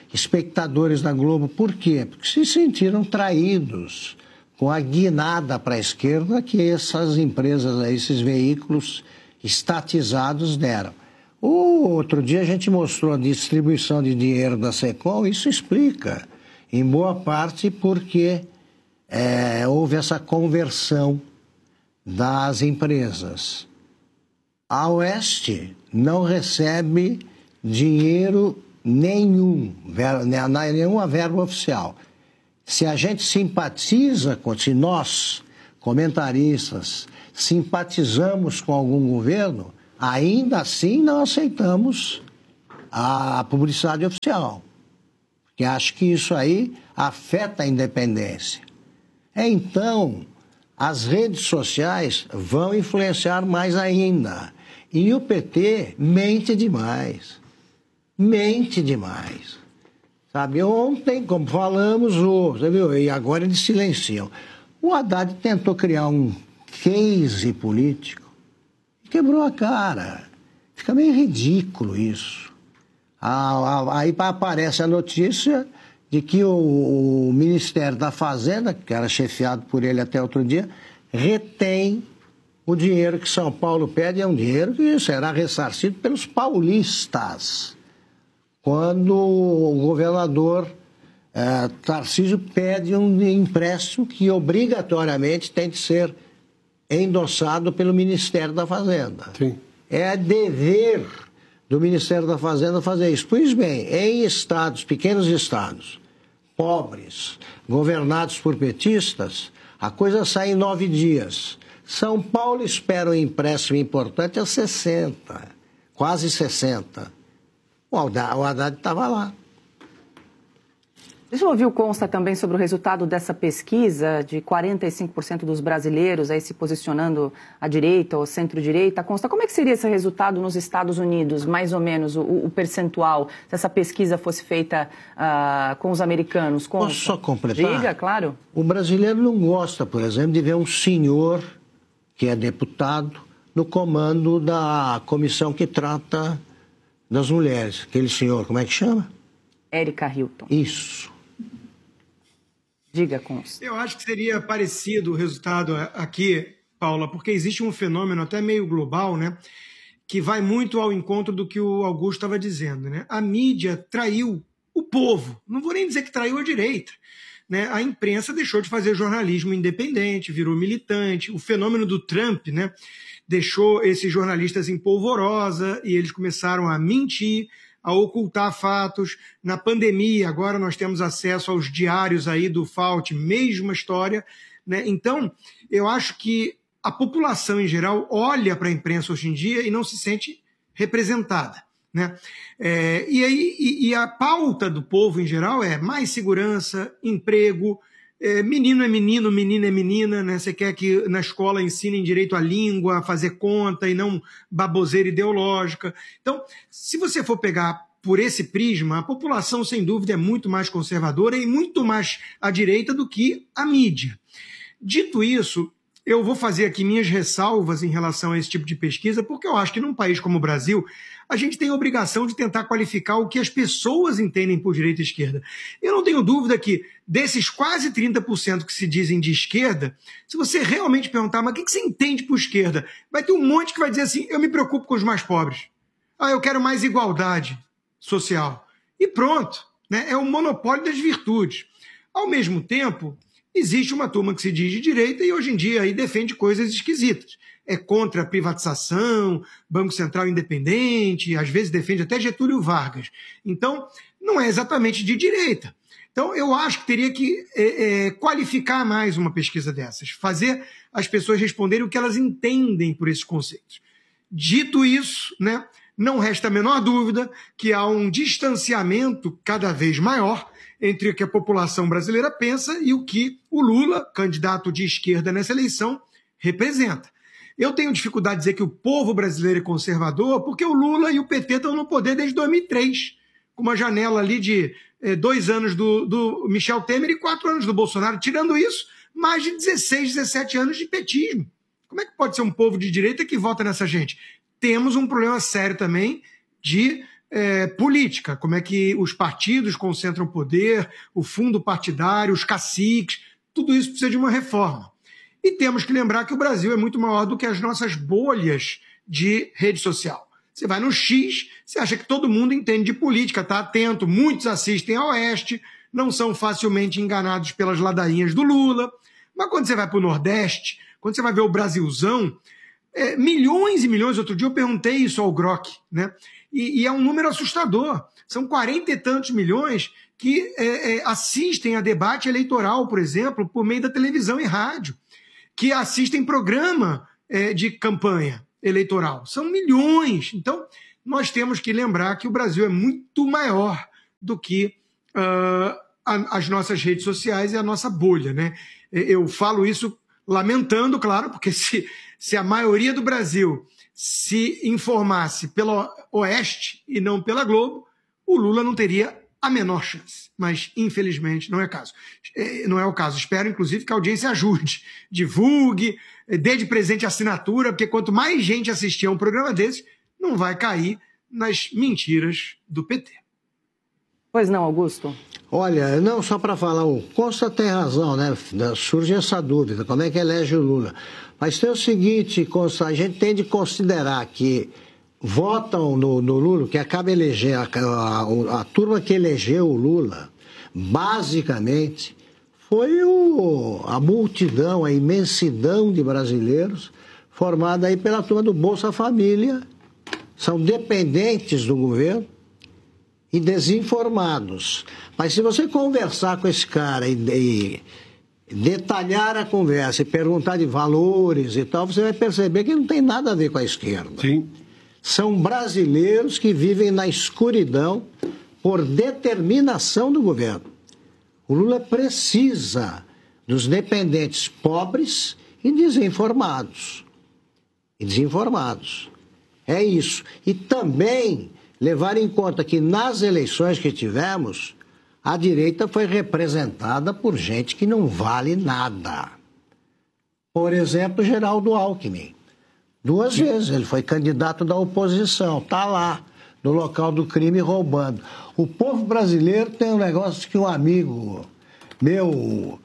espectadores da Globo. Por quê? Porque se sentiram traídos com a guinada para a esquerda que essas empresas, esses veículos estatizados deram. Outro dia a gente mostrou a distribuição de dinheiro da Secom, isso explica, em boa parte, porque houve essa conversão das empresas. A Oeste não recebe dinheiro nenhum, nenhuma verba oficial. Se a gente simpatiza, se nós, comentaristas, simpatizamos com algum governo, ainda assim não aceitamos a publicidade oficial. Porque acho que isso aí afeta a independência. Então, as redes sociais vão influenciar mais ainda. E o PT mente demais. Mente demais. Sabe, ontem, como falamos, você viu? E agora eles silenciam. O Haddad tentou criar um case político e quebrou a cara. Fica meio ridículo isso. Aí aparece a notícia de que o Ministério da Fazenda, que era chefiado por ele até outro dia, retém o dinheiro que São Paulo pede, é um dinheiro que será ressarcido pelos paulistas. Quando o governador Tarcísio pede um empréstimo que obrigatoriamente tem de ser endossado pelo Ministério da Fazenda. Sim. É dever do Ministério da Fazenda fazer isso. Pois bem, em estados, pequenos estados, pobres, governados por petistas, a coisa sai em 9 dias. São Paulo espera um empréstimo importante a 60, quase 60. O Haddad estava lá. Deixa eu ouvir o Consta também sobre o resultado dessa pesquisa de 45% dos brasileiros aí se posicionando à direita ou centro-direita. Consta, como é que seria esse resultado nos Estados Unidos, mais ou menos, o percentual, se essa pesquisa fosse feita com os americanos? Consta? Posso só completar? Diga, claro. O brasileiro não gosta, por exemplo, de ver um senhor que é deputado no comando da comissão que trata das mulheres. Aquele senhor, como é que chama? Érica Hilton. Isso. Diga, Consta. Eu acho que seria parecido o resultado aqui, Paula, porque existe um fenômeno até meio global, né, que vai muito ao encontro do que o Augusto estava dizendo, né? A mídia traiu o povo. Não vou nem dizer que traiu a direita, né? A imprensa deixou de fazer jornalismo independente, virou militante. O fenômeno do Trump, né, deixou esses jornalistas em polvorosa e eles começaram a mentir, a ocultar fatos. Na pandemia, agora nós temos acesso aos diários aí do Fauci, mesma história, né? Então, eu acho que a população em geral olha para a imprensa hoje em dia e não se sente representada, né? E a pauta do povo em geral é mais segurança, emprego, menino é menino, menina é menina, né? Você quer que na escola ensinem direito à língua, a fazer conta e não baboseira ideológica. Então, se você for pegar por esse prisma, a população, sem dúvida, é muito mais conservadora e muito mais à direita do que a mídia. Dito isso, eu vou fazer aqui minhas ressalvas em relação a esse tipo de pesquisa, porque eu acho que num país como o Brasil, a gente tem a obrigação de tentar qualificar o que as pessoas entendem por direita e esquerda. Eu não tenho dúvida que desses quase 30% que se dizem de esquerda, se você realmente perguntar, mas o que você entende por esquerda? Vai ter um monte que vai dizer assim, eu me preocupo com os mais pobres. Eu quero mais igualdade social. E pronto, né? É o monopólio das virtudes. Ao mesmo tempo, existe uma turma que se diz de direita e hoje em dia aí defende coisas esquisitas. É contra a privatização, Banco Central independente, às vezes defende até Getúlio Vargas. Então, não é exatamente de direita. Então, eu acho que teria que qualificar mais uma pesquisa dessas, fazer as pessoas responderem o que elas entendem por esses conceitos. Dito isso, né, não resta a menor dúvida que há um distanciamento cada vez maior entre o que a população brasileira pensa e o que o Lula, candidato de esquerda nessa eleição, representa. Eu tenho dificuldade de dizer que o povo brasileiro é conservador, porque o Lula e o PT estão no poder desde 2003, com uma janela ali de 2 anos do Michel Temer e 4 anos do Bolsonaro. Tirando isso, mais de 16, 17 anos de petismo. Como é que pode ser um povo de direita que vota nessa gente? Temos um problema sério também de política, como é que os partidos concentram poder, o fundo partidário, os caciques, tudo isso precisa de uma reforma. E temos que lembrar que o Brasil é muito maior do que as nossas bolhas de rede social. Você vai no X, você acha que todo mundo entende de política, está atento, muitos assistem ao Oeste, não são facilmente enganados pelas ladainhas do Lula. Mas quando você vai para o Nordeste, quando você vai ver o Brasilzão, milhões e milhões, outro dia eu perguntei isso ao Grok, né? E é um número assustador. São 40 e tantos milhões que assistem a debate eleitoral, por exemplo, por meio da televisão e rádio, que assistem programa de campanha eleitoral. São milhões. Então, nós temos que lembrar que o Brasil é muito maior do que as nossas redes sociais e a nossa bolha, né? Eu falo isso lamentando, claro, porque se a maioria do Brasil se informasse pelo Oeste e não pela Globo, o Lula não teria a menor chance. Mas, infelizmente, não é o caso. Espero, inclusive, que a audiência ajude, divulgue, dê de presente assinatura, porque quanto mais gente assistir a um programa desse, não vai cair nas mentiras do PT. Pois não, Augusto? Olha, não, só para falar, o Costa tem razão, né? Surge essa dúvida, como é que elege o Lula? Mas tem o seguinte, Costa, a gente tem de considerar que votam no Lula, que acaba elegendo, a turma que elegeu o Lula, basicamente, foi a multidão, a imensidão de brasileiros formada aí pela turma do Bolsa Família, são dependentes do governo e desinformados. Mas se você conversar com esse cara e detalhar a conversa e perguntar de valores e tal, você vai perceber que não tem nada a ver com a esquerda. Sim. São brasileiros que vivem na escuridão por determinação do governo. O Lula precisa dos dependentes pobres e desinformados. É isso. E também levar em conta que nas eleições que tivemos, a direita foi representada por gente que não vale nada. Por exemplo, Geraldo Alckmin. 2 vezes ele foi candidato da oposição, está lá, no local do crime, roubando. O povo brasileiro tem um negócio que um amigo meu,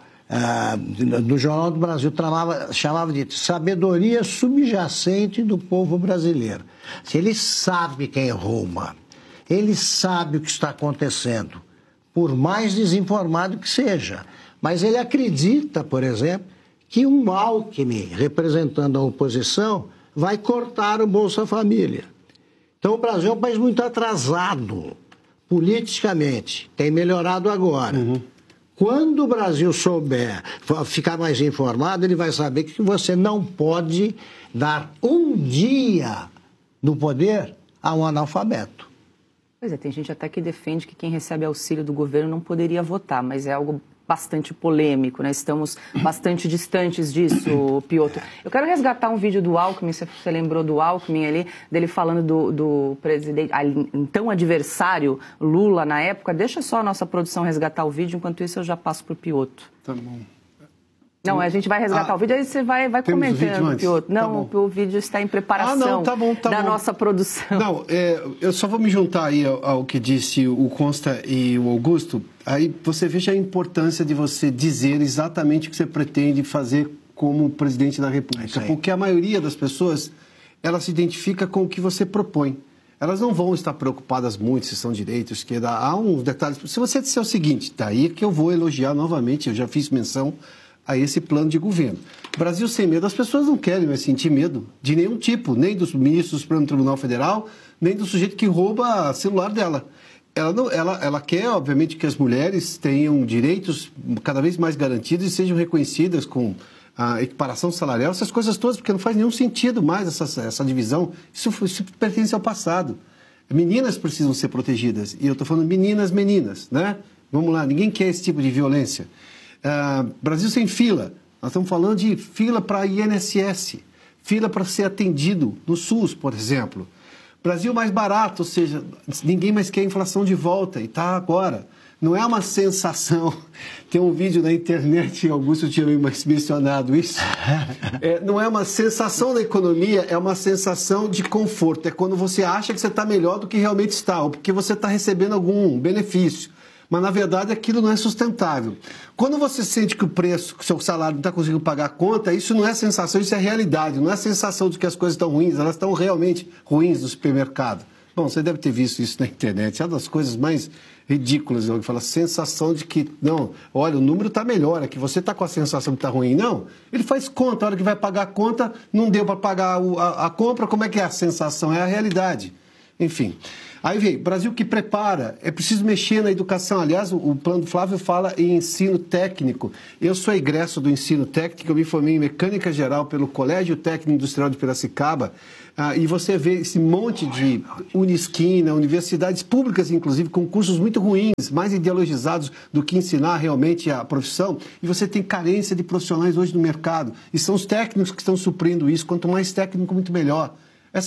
do Jornal do Brasil, chamava de sabedoria subjacente do povo brasileiro. Ele sabe quem rouba, ele sabe o que está acontecendo, por mais desinformado que seja. Mas ele acredita, por exemplo, que um Alckmin, representando a oposição, vai cortar o Bolsa Família. Então o Brasil é um país muito atrasado, politicamente. Tem melhorado agora. Uhum. Quando o Brasil souber ficar mais informado, ele vai saber que você não pode dar um dia no poder a um analfabeto. Pois é, tem gente até que defende que quem recebe auxílio do governo não poderia votar, mas é algo bastante polêmico, né? Estamos bastante distantes disso, Piotr. Eu quero resgatar um vídeo do Alckmin, você lembrou do Alckmin ali, dele falando do presidente, então adversário Lula na época. Deixa só a nossa produção resgatar o vídeo, enquanto isso eu já passo para o Piotr. Tá bom. Não, a gente vai resgatar o vídeo, aí você vai comentando, Piotr. Não, tá, o vídeo está em preparação da nossa produção. Não, eu só vou me juntar aí ao que disse o Consta e o Augusto. Aí você veja a importância de você dizer exatamente o que você pretende fazer como presidente da República. Porque a maioria das pessoas, ela se identifica com o que você propõe. Elas não vão estar preocupadas muito se são direita ou esquerda. Há uns detalhes. Se você disser o seguinte, daí que eu vou elogiar novamente, eu já fiz menção a esse plano de governo. Brasil sem medo, as pessoas não querem mais sentir medo de nenhum tipo, nem dos ministros do Supremo Tribunal Federal, nem do sujeito que rouba o celular dela. Ela quer, obviamente, que as mulheres tenham direitos cada vez mais garantidos e sejam reconhecidas com a equiparação salarial, essas coisas todas, porque não faz nenhum sentido mais essa divisão. Isso pertence ao passado. Meninas precisam ser protegidas. E eu estou falando meninas, né? Vamos lá, ninguém quer esse tipo de violência. Brasil sem fila. Nós estamos falando de fila para INSS, fila para ser atendido no SUS, por exemplo. Brasil mais barato, ou seja, ninguém mais quer a inflação de volta, e está agora. Não é uma sensação. Tem um vídeo na internet, Augusto tinha mencionado isso. Não é uma sensação da economia, é uma sensação de conforto. É quando você acha que você está melhor do que realmente está, ou porque você está recebendo algum benefício. Mas, na verdade, aquilo não é sustentável. Quando você sente que o preço, que o seu salário não está conseguindo pagar a conta, isso não é sensação, isso é realidade. Não é sensação de que as coisas estão ruins, elas estão realmente ruins no supermercado. Bom, você deve ter visto isso na internet. É uma das coisas mais ridículas. Eu falo, a sensação de que, não, olha, o número está melhor, é que você está com a sensação que está ruim. Não, ele faz conta, a hora que vai pagar a conta, não deu para pagar a compra, como é que é a sensação? É a realidade. Enfim. Aí vem, Brasil que prepara, é preciso mexer na educação. Aliás, o plano do Flávio fala em ensino técnico. Eu sou egresso do ensino técnico, eu me formei em mecânica geral pelo Colégio Técnico Industrial de Piracicaba, e você vê esse monte de Unisquina, universidades públicas, inclusive, com cursos muito ruins, mais ideologizados do que ensinar realmente a profissão, e você tem carência de profissionais hoje no mercado, e são os técnicos que estão suprindo isso. Quanto mais técnico, muito melhor.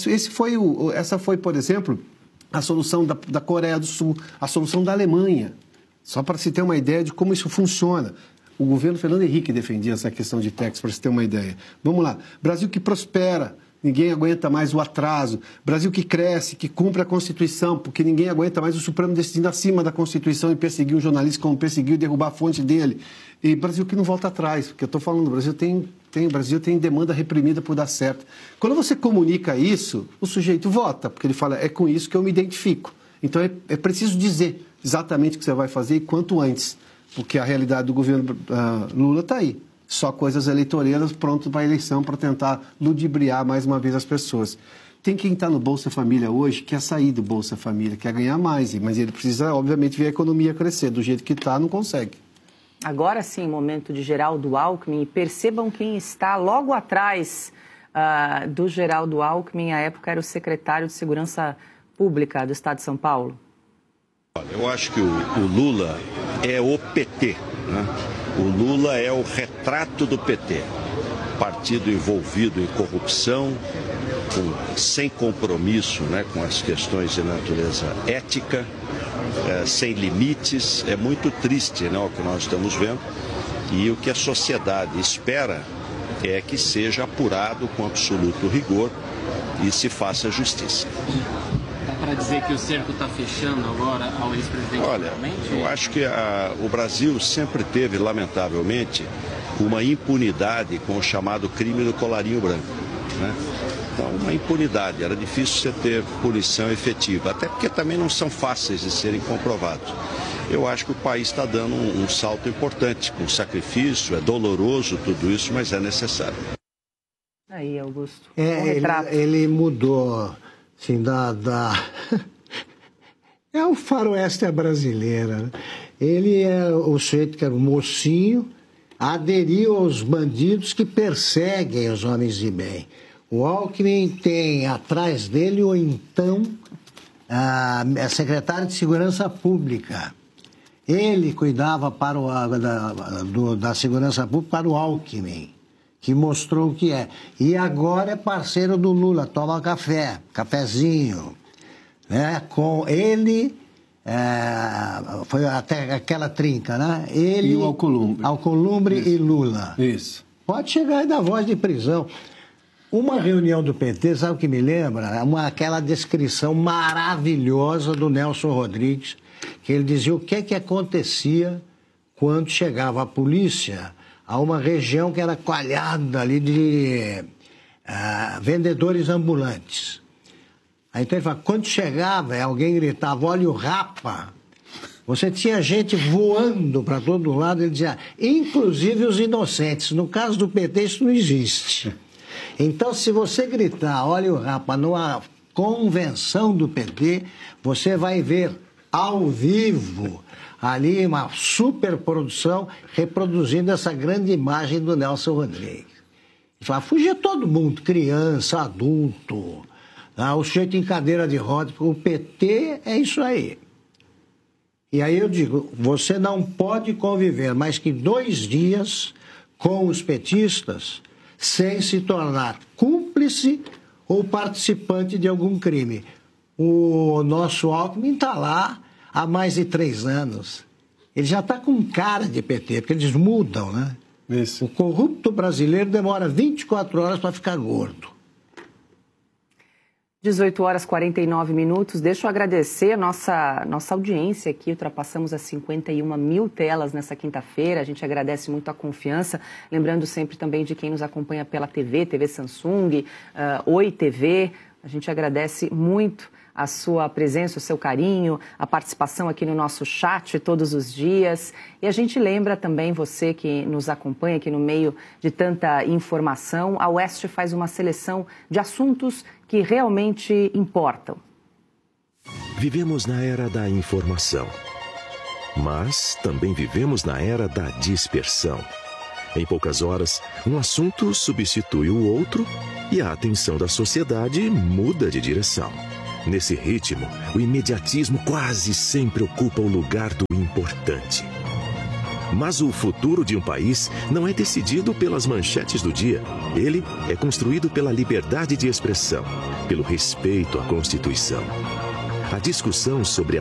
Essa foi, por exemplo, a solução da Coreia do Sul, a solução da Alemanha. Só para se ter uma ideia de como isso funciona. O governo Fernando Henrique defendia essa questão de taxas, para se ter uma ideia. Vamos lá. Brasil que prospera, ninguém aguenta mais o atraso. Brasil que cresce, que cumpre a Constituição, porque ninguém aguenta mais o Supremo decidindo acima da Constituição e perseguir um jornalista como perseguiu e derrubar a fonte dele. E Brasil que não volta atrás, porque eu estou falando, o Brasil tem demanda reprimida por dar certo. Quando você comunica isso, o sujeito vota, porque ele fala, é com isso que eu me identifico. Então é preciso dizer exatamente o que você vai fazer e quanto antes, porque a realidade do governo Lula está aí. Só coisas eleitoreiras prontas para a eleição, para tentar ludibriar mais uma vez as pessoas. Tem quem está no Bolsa Família hoje, quer sair do Bolsa Família, quer ganhar mais, mas ele precisa, obviamente, ver a economia crescer. Do jeito que está, não consegue. Agora sim, momento de Geraldo Alckmin. Percebam quem está logo atrás do Geraldo Alckmin. À época era o secretário de Segurança Pública do Estado de São Paulo. Eu acho que o Lula é o PT, né? O Lula é o retrato do PT. Partido envolvido em corrupção, sem compromisso, né, com as questões de natureza ética, sem limites. É muito triste, né, o que nós estamos vendo. E o que a sociedade espera é que seja apurado com absoluto rigor e se faça justiça. Dá para dizer que o cerco está fechando agora ao ex-presidente? Olha, eu acho que o Brasil sempre teve, lamentavelmente, uma impunidade com o chamado crime do colarinho branco, né? Então, uma impunidade, era difícil você ter punição efetiva, até porque também não são fáceis de serem comprovados. Eu acho que o país está dando um salto importante, com sacrifício, é doloroso tudo isso, mas é necessário. Aí, Augusto. Ele mudou, assim, é o faroeste brasileira, né? Ele é o sujeito que era um mocinho, aderiu aos bandidos que perseguem os homens de bem. O Alckmin tem atrás dele o então secretário de Segurança Pública. Ele cuidava da Segurança Pública para o Alckmin, que mostrou o que é. E agora é parceiro do Lula, toma cafezinho. Né? Com ele, foi até aquela trinca, né? Ele, e o Alcolumbre. Alcolumbre e Lula. Isso. Pode chegar e dar voz de prisão. Uma reunião do PT, sabe o que me lembra? Aquela descrição maravilhosa do Nelson Rodrigues, que ele dizia o que acontecia quando chegava a polícia a uma região que era coalhada ali de vendedores ambulantes. Aí então ele fala, quando chegava, alguém gritava, olha o rapa, você tinha gente voando para todo lado, ele dizia, inclusive os inocentes. No caso do PT, isso não existe. Então, se você gritar, olha o rapa, numa convenção do PT, você vai ver ao vivo ali uma superprodução reproduzindo essa grande imagem do Nelson Rodrigues. Fugia todo mundo, criança, adulto, o sujeito em cadeira de rodas, o PT é isso aí. E aí eu digo, você não pode conviver mais que 2 dias com os petistas sem se tornar cúmplice ou participante de algum crime. O nosso Alckmin está lá há mais de 3 anos. Ele já está com cara de PT, porque eles mudam, né? Isso. O corrupto brasileiro demora 24 horas para ficar gordo. 18 horas e 49 minutos. Deixa eu agradecer a nossa audiência aqui. Ultrapassamos as 51 mil telas nessa quinta-feira. A gente agradece muito a confiança. Lembrando sempre também de quem nos acompanha pela TV Samsung, Oi TV. A gente agradece muito a sua presença, o seu carinho, a participação aqui no nosso chat todos os dias. E a gente lembra também você que nos acompanha aqui no meio de tanta informação. A Oeste faz uma seleção de assuntos que realmente importam. Vivemos na era da informação, mas também vivemos na era da dispersão. Em poucas horas, um assunto substitui o outro e a atenção da sociedade muda de direção. Nesse ritmo, o imediatismo quase sempre ocupa o lugar do importante. Mas o futuro de um país não é decidido pelas manchetes do dia. Ele é construído pela liberdade de expressão, pelo respeito à Constituição. A discussão sobre